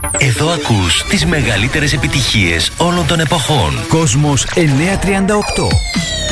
Εδώ ακούς τις μεγαλύτερες επιτυχίες όλων των εποχών. Κόσμος 938.